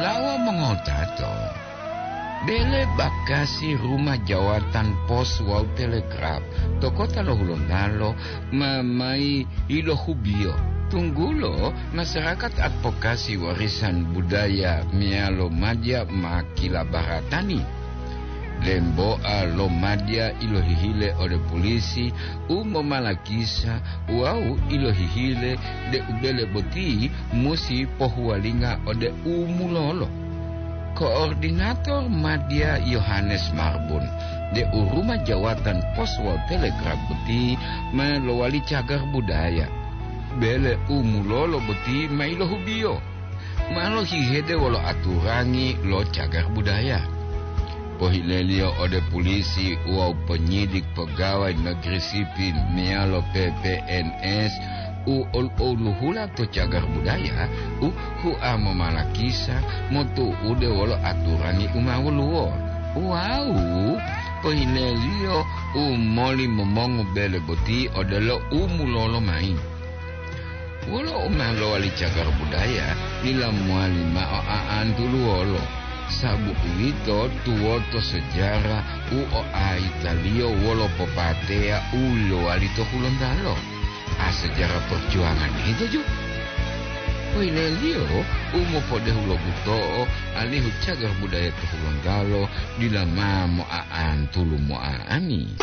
lawa mengotato. Bele bakasi rumah jawatan pos wau telegraf. Toko talo hulondalo mamai ilo hubio. Tunggulo masyarakat advokasi warisan budaya mialo madya makila baratani. Lembo lo madya ilo hihile ode polisi malakisa wau ilo hihile de ubele boti musi pohualinga ode mulolo. Koordinator madya Yohanes Marbun de rumah jawatan pos wal telegraf boti melowali cagar budaya. Bele mulolo boti mailo hubio. Malo hihede walo aturangi lo cagar budaya. Pohilelio ode polisi wau penyidik pegawai negeri sipil mialo PPNS luhula to cagar budaya hua memalakisa motu ude walo aturangi umawuluo. Wow, pohilelio moli momongo bele boti ode lo mulolo main. Walo umalo wali cagar budaya nila muali aan dulu walo. Sabu itu tuoto sejarah Italio wolo popatea ulo alito hulondalo. Sejarah perjuangan itu juga. Poilelio pode hulo buto alihu cagar budaya to hulondalo dilama moaan tulu moaani.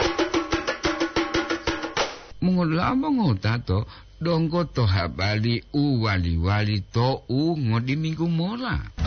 Mengolama ngotato donggo to habali wali-wali to ngodi minggu mola.